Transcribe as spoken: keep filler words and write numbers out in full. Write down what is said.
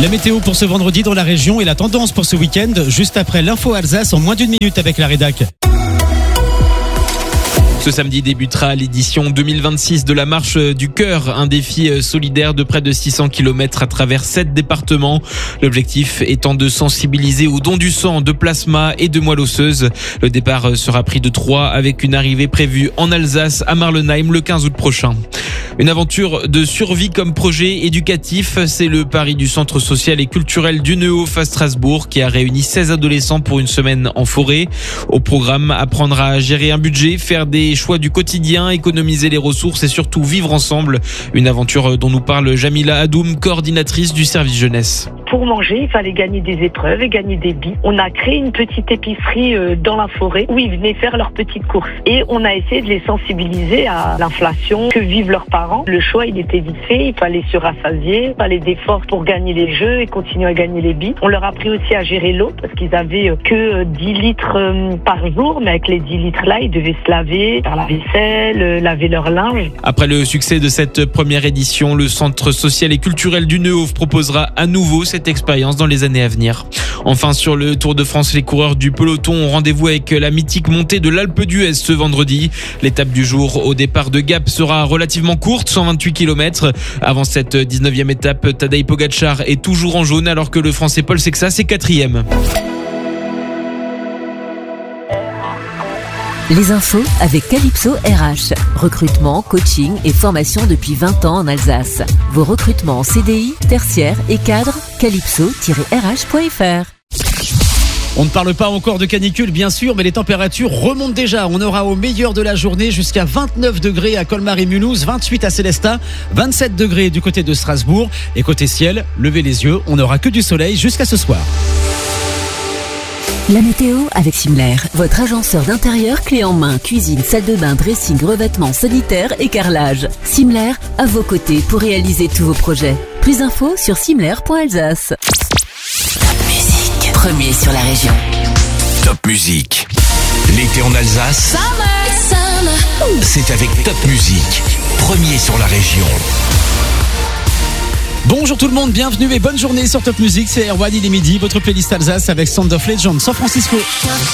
La météo pour ce vendredi dans la région et la tendance pour ce week-end, juste après l'info Alsace en moins d'une minute avec la rédac. Ce samedi débutera l'édition deux mille vingt-six de la Marche du Cœur, un défi solidaire de près de six cents kilomètres à travers sept départements. L'objectif étant de sensibiliser au don du sang, de plasma et de moelle osseuse. Le départ sera pris de Troyes avec une arrivée prévue en Alsace à Marlenheim le quinze août prochain. Une aventure de survie comme projet éducatif, c'est le pari du centre social et culturel du Neuhof à Strasbourg qui a réuni seize adolescents pour une semaine en forêt. Au programme, apprendre à gérer un budget, faire des choix du quotidien, économiser les ressources et surtout vivre ensemble. Une aventure dont nous parle Jamila Hadoum, coordinatrice du service jeunesse. Pour manger, il fallait gagner des épreuves et gagner des billes. On a créé une petite épicerie dans la forêt où ils venaient faire leurs petites courses. Et on a essayé de les sensibiliser à l'inflation que vivent leurs parents. Le choix, il était vite fait. Il fallait se rassasier, il fallait d'efforts pour gagner les jeux et continuer à gagner les billes. On leur a appris aussi à gérer l'eau parce qu'ils avaient que dix litres par jour. Mais avec les dix litres-là, ils devaient se laver, faire la vaisselle, laver leur linge. Après le succès de cette première édition, le centre social et culturel du Neuhof proposera à nouveau cette expérience dans les années à venir. Enfin, sur le Tour de France, les coureurs du peloton ont rendez-vous avec la mythique montée de l'Alpe d'Huez ce vendredi. L'étape du jour au départ de Gap sera relativement courte, cent vingt-huit kilomètres. Avant cette dix-neuvième étape, Tadej Pogacar est toujours en jaune alors que le Français Paul Sexas est quatrième. Les infos avec Calypso R H. Recrutement, coaching et formation depuis vingt ans en Alsace. Vos recrutements en C D I, tertiaire et cadre, calypso tiret r h point f r. On ne parle pas encore de canicule bien sûr, mais les températures remontent déjà. On aura au meilleur de la journée jusqu'à vingt-neuf degrés à Colmar et Mulhouse, vingt-huit à Célestat, vingt-sept degrés du côté de Strasbourg. Et côté ciel, levez les yeux, on n'aura que du soleil jusqu'à ce soir. La météo avec Simler, votre agenceur d'intérieur clé en main, cuisine, salle de bain, dressing, revêtement, sanitaire et carrelage. Simler, à vos côtés pour réaliser tous vos projets. Plus d'infos sur simler point alsace. Top Music, premier sur la région. Top Music, l'été en Alsace, Summer, Summer. C'est avec Top Music, premier sur la région. Bonjour tout le monde, bienvenue et bonne journée sur Top Music, c'est Erwan, il est midi, votre playlist Alsace avec Sound of Legend San Francisco.